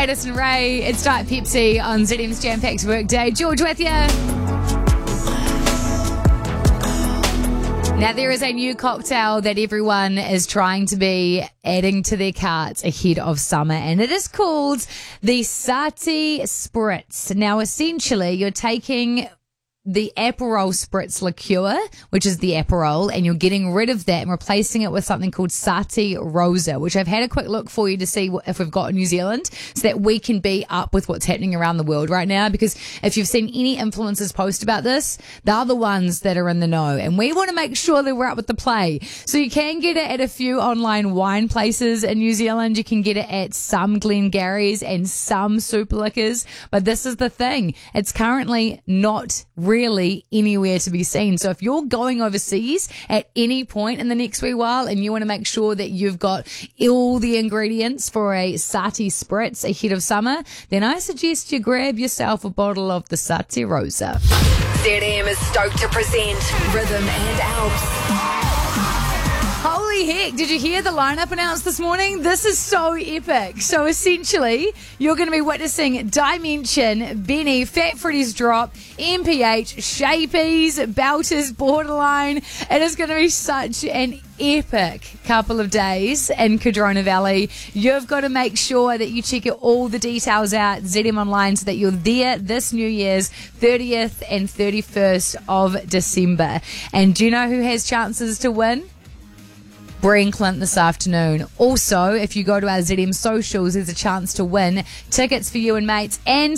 Addison Rae. It's Diet Pepsi on ZM's Jam Packed Workday. George with you. Now, there is a new cocktail that everyone is trying to be adding to their carts ahead of summer, and it is called the Sati Spritz. Now, essentially, you're taking the Aperol Spritz liqueur, which is the Aperol, and you're getting rid of that and replacing it with something called Sati Rosa, which I've had a quick look for you to see if we've got in New Zealand so that we can be up with what's happening around the world right now, because if you've seen any influencers post about this, they're the ones that are in the know, and we want to make sure that we're up with the play. So you can get it at a few online wine places in New Zealand. You can get it at some Glengarry's and some super liquors, but this is the thing. It's currently not really anywhere to be seen. So if you're going overseas at any point in the next wee while and you want to make sure that you've got all the ingredients for a Sati Spritz ahead of summer, then I suggest you grab yourself a bottle of the Sati Rosa. ZM is stoked to present Rhythm and Alps. Holy heck, did you hear the lineup announced this morning? This is so epic. So essentially, you're going to be witnessing Dimension, Benny, Fat Freddy's Drop, MPH, Shapies, Belters, Borderline. It is going to be such an epic couple of days in Cardrona Valley. You've got to make sure that you check all the details out, ZM Online, so that you're there this New Year's 30th and 31st of December. And do you know who has chances to win? Bree and Clint this afternoon. Also, if you go to our ZM socials, there's a chance to win tickets for you and mates and